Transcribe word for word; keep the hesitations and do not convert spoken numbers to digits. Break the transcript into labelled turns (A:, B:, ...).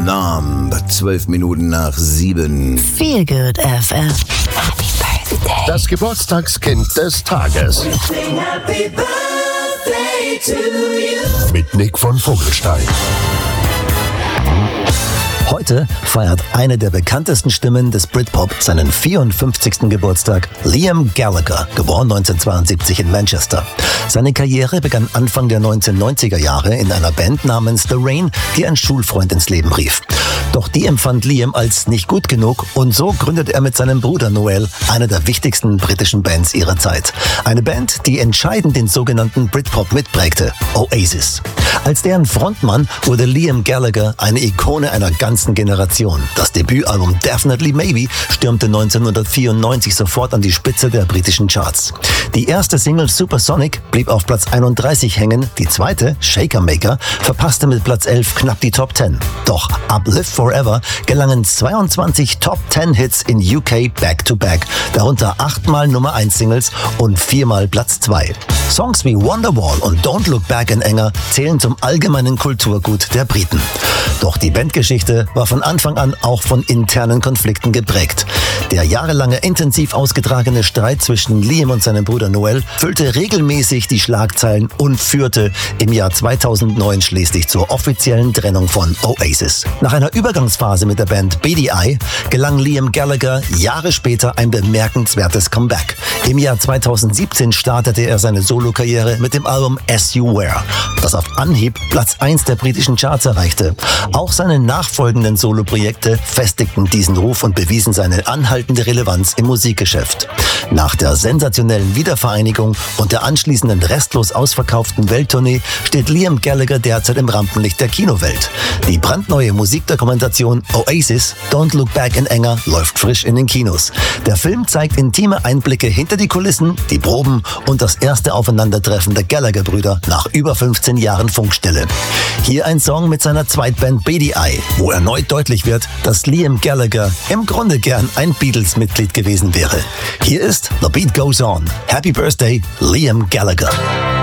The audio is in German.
A: Numb, zwölf Minuten nach sieben.
B: Feel Good F M. Happy Birthday.
C: Das Geburtstagskind des Tages.
D: Happy birthday to you.
C: Mit Nick von Vogelstein.
E: Heute feiert eine der bekanntesten Stimmen des Britpop seinen vierundfünfzigsten Geburtstag, Liam Gallagher, geboren neunzehnhundertzweiundsiebzig in Manchester. Seine Karriere begann Anfang der neunzehnhundertneunziger Jahre in einer Band namens The Rain, die ein Schulfreund ins Leben rief. Doch die empfand Liam als nicht gut genug und so gründete er mit seinem Bruder Noel eine der wichtigsten britischen Bands ihrer Zeit. Eine Band, die entscheidend den sogenannten Britpop mitprägte, Oasis. Als deren Frontmann wurde Liam Gallagher eine Ikone einer ganzen Generation. Das Debütalbum Definitely Maybe stürmte neunzehnhundertvierundneunzig sofort an die Spitze der britischen Charts. Die erste Single Supersonic blieb auf Platz einunddreißig hängen, die zweite, Shaker Maker, verpasste mit Platz elf knapp die Top zehn. Doch ab Live Forever gelangen zweiundzwanzig Top zehn Hits in U K back-to-back, darunter achtmal Nummer eins Singles und viermal Platz zwei. Songs wie Wonderwall und Don't Look Back in Anger zählen zum allgemeinen Kulturgut der Briten. Doch die Bandgeschichte war von Anfang an auch von internen Konflikten geprägt. Der jahrelange intensiv ausgetragene Streit zwischen Liam und seinem Bruder Noel füllte regelmäßig die Schlagzeilen und führte im Jahr zweitausendneun schließlich zur offiziellen Trennung von Oasis. Nach einer Übergangsphase mit der Band B D I gelang Liam Gallagher Jahre später ein bemerkenswertes Comeback. Im Jahr zweitausendsiebzehn startete er seine Solokarriere mit dem Album As You Were, das auf Anhieb Platz eins der britischen Charts erreichte. Auch seine nachfolgenden Soloprojekte festigten diesen Ruf und bewiesen seine anhaltende Relevanz im Musikgeschäft. Nach der sensationellen Wiedervereinigung und der anschließenden restlos ausverkauften Welttournee steht Liam Gallagher derzeit im Rampenlicht der Kinowelt. Die brandneue Musikdokumentation Oasis, Don't Look Back in Anger läuft frisch in den Kinos. Der Film zeigt intime Einblicke hinter die Kulissen, die Proben und das erste Aufeinandertreffen der Gallagher-Brüder nach über fünfzehn Jahren Funkstille. Hier ein Song mit seiner Zweitband B D I, wo erneut deutlich wird, dass Liam Gallagher im Grunde gern ein Beatles-Mitglied gewesen wäre. Hier ist The Beat Goes On. Happy Birthday, Liam Gallagher.